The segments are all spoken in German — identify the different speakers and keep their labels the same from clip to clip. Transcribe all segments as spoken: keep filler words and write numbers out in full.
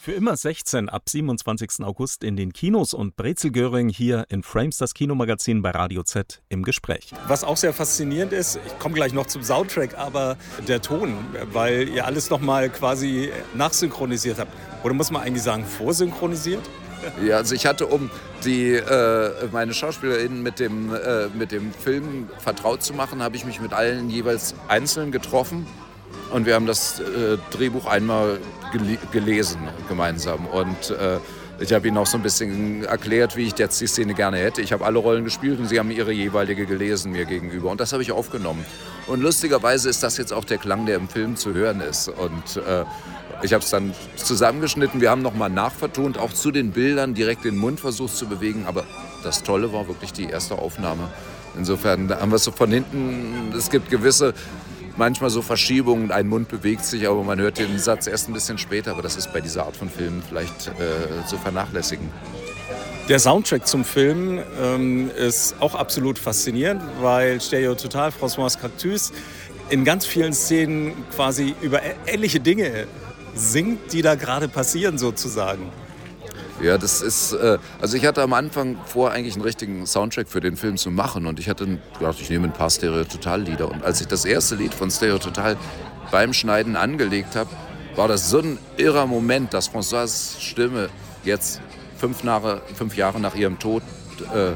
Speaker 1: Für immer sechzehn ab siebenundzwanzigsten August in den Kinos und Brezel Göring hier in Frames, das Kinomagazin bei Radio Z im Gespräch.
Speaker 2: Was auch sehr faszinierend ist, ich komme gleich noch zum Soundtrack, aber der Ton, weil ihr alles nochmal quasi nachsynchronisiert habt. Oder muss man eigentlich sagen, vorsynchronisiert?
Speaker 3: Ja, also ich hatte, um die, äh, meine SchauspielerInnen mit dem, äh, mit dem Film vertraut zu machen, habe ich mich mit allen jeweils einzeln getroffen. Und wir haben das äh, Drehbuch einmal gel- gelesen gemeinsam. Und äh, ich habe ihnen auch so ein bisschen erklärt, wie ich jetzt die Szene gerne hätte. Ich habe alle Rollen gespielt und sie haben ihre jeweilige gelesen mir gegenüber. Und das habe ich aufgenommen. Und lustigerweise ist das jetzt auch der Klang, der im Film zu hören ist. Und äh, ich habe es dann zusammengeschnitten. Wir haben nochmal nachvertont, auch zu den Bildern direkt den Mund versucht zu bewegen. Aber das Tolle war wirklich die erste Aufnahme. Insofern haben wir es so von hinten, es gibt gewisse... Manchmal so Verschiebungen, ein Mund bewegt sich, aber man hört den Satz erst ein bisschen später. Aber das ist bei dieser Art von Filmen vielleicht äh, zu vernachlässigen.
Speaker 2: Der Soundtrack zum Film ähm, ist auch absolut faszinierend, weil Stereo Total, Françoise Cactus, in ganz vielen Szenen quasi über ähnliche Dinge singt, die da gerade passieren sozusagen.
Speaker 3: Ja, das ist, äh, also ich hatte am Anfang vor, eigentlich einen richtigen Soundtrack für den Film zu machen und ich hatte gedacht, ich nehme ein paar Stereo-Total-Lieder und als ich das erste Lied von Stereo Total beim Schneiden angelegt habe, war das so ein irrer Moment, dass François' Stimme jetzt fünf Jahre, fünf Jahre nach ihrem Tod äh,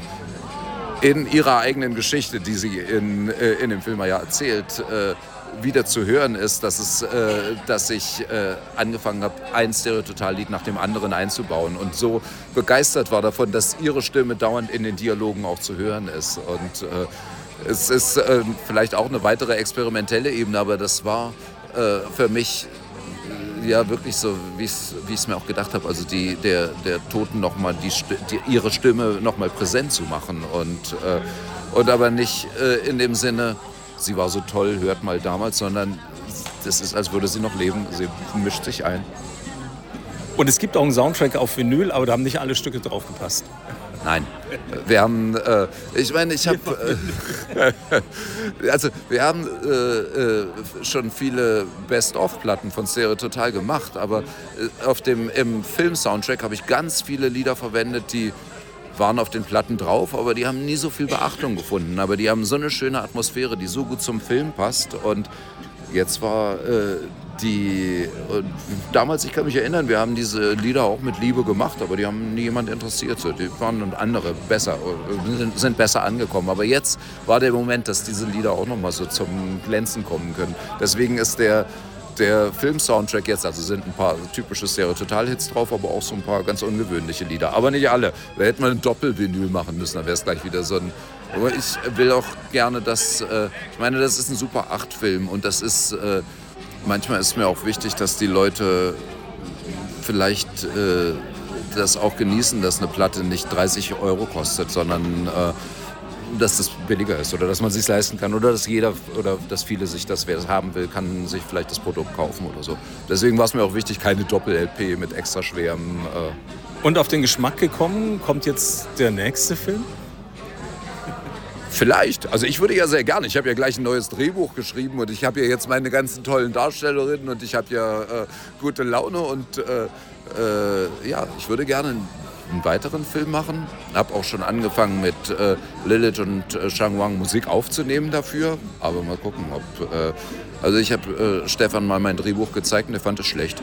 Speaker 3: in ihrer eigenen Geschichte, die sie in, äh, in dem Film ja erzählt, äh, wieder zu hören ist, dass, es, äh, dass ich äh, angefangen habe, ein Stereo-Total-Lied nach dem anderen einzubauen und so begeistert war davon, dass ihre Stimme dauernd in den Dialogen auch zu hören ist. Und äh, es ist äh, vielleicht auch eine weitere experimentelle Ebene, aber das war äh, für mich äh, ja wirklich so, wie ich es mir auch gedacht habe, also die, der, der Toten nochmal die, die, ihre Stimme nochmal präsent zu machen und, äh, und aber nicht äh, in dem Sinne, sie war so toll, hört mal damals, sondern das ist, als würde sie noch leben. Sie mischt sich ein.
Speaker 2: Und es gibt auch einen Soundtrack auf Vinyl, aber da haben nicht alle Stücke drauf gepasst.
Speaker 3: Nein, wir haben, äh, ich meine, ich habe, äh, also wir haben äh, äh, schon viele Best-of-Platten von Stereo Total gemacht, aber äh, auf dem, im Film-Soundtrack habe ich ganz viele Lieder verwendet, die waren auf den Platten drauf, aber die haben nie so viel Beachtung gefunden. Aber die haben so eine schöne Atmosphäre, die so gut zum Film passt. Und jetzt war äh, die... Äh, damals, ich kann mich erinnern, wir haben diese Lieder auch mit Liebe gemacht, aber die haben nie jemand interessiert. So, die waren und andere besser, äh, sind besser angekommen. Aber jetzt war der Moment, dass diese Lieder auch nochmal so zum Glänzen kommen können. Deswegen ist der... Der Film-Soundtrack jetzt, also sind ein paar typische Stereo-Total-Hits drauf, aber auch so ein paar ganz ungewöhnliche Lieder. Aber nicht alle. Da hätte man ein Doppel-Vinyl machen müssen, dann wäre es gleich wieder so ein... Aber ich will auch gerne, dass... Äh, ich meine, das ist ein Super acht Film und das ist... Äh, manchmal ist mir auch wichtig, dass die Leute vielleicht äh, das auch genießen, dass eine Platte nicht dreißig Euro kostet, sondern... Äh, dass das billiger ist oder dass man es sich leisten kann oder dass jeder oder dass viele sich das, wer es haben will, kann sich vielleicht das Produkt kaufen oder so. Deswegen war es mir auch wichtig, keine Doppel-L P mit extra schwerem... Äh
Speaker 2: Und auf den Geschmack gekommen, kommt jetzt der nächste Film?
Speaker 3: Vielleicht. Also ich würde ja sehr gerne. Ich habe ja gleich ein neues Drehbuch geschrieben und ich habe ja jetzt meine ganzen tollen Darstellerinnen und ich habe ja äh, gute Laune und äh, äh, ja, ich würde gerne einen weiteren Film machen. Habe auch schon angefangen mit äh, Lilith und äh, Shang Wang Musik aufzunehmen dafür. Aber mal gucken, ob... Äh, also ich habe äh, Stefan mal mein Drehbuch gezeigt und er fand es schlecht.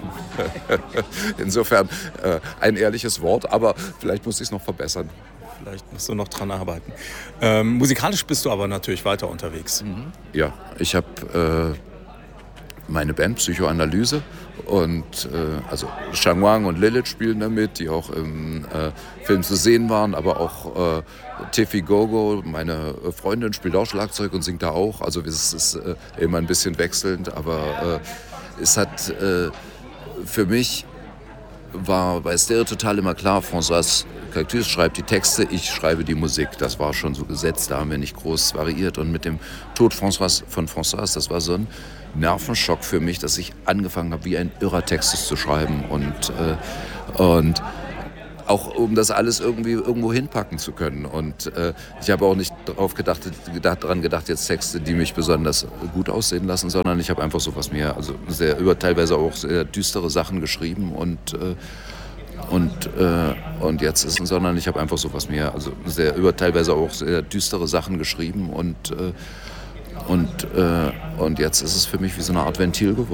Speaker 3: Insofern äh, ein ehrliches Wort, aber vielleicht muss ich es noch verbessern.
Speaker 2: Vielleicht musst du noch dran arbeiten. Ähm, musikalisch bist du aber natürlich weiter unterwegs.
Speaker 3: Mhm. Ja, ich habe äh, meine Band Psychoanalyse und äh, also Shang Wang und Lilith spielen damit, die auch im äh, Film zu sehen waren, aber auch äh, Tiffy Gogo, meine Freundin, spielt auch Schlagzeug und singt da auch. Also es ist äh, immer ein bisschen wechselnd, aber äh, es hat äh, für mich war bei Stereo Total immer klar, Françoise Cactus schreibt die Texte, ich schreibe die Musik. Das war schon so gesetzt, da haben wir nicht groß variiert. Und mit dem Tod Françoise, von Françoise, das war so ein Nervenschock für mich, dass ich angefangen habe, wie ein irrer Texte zu schreiben. Und, äh, und auch um das alles irgendwie irgendwo hinpacken zu können. Und äh, ich habe auch nicht darauf gedacht, gedacht, daran gedacht, jetzt Texte, die mich besonders gut aussehen lassen, sondern ich habe einfach so was mir, also sehr, über teilweise auch sehr düstere Sachen geschrieben und äh, und äh, und jetzt ist es, sondern ich habe einfach so was mir, also sehr, über teilweise auch sehr düstere Sachen geschrieben und äh, und äh, und jetzt ist es für mich wie so eine Art Ventil geworden.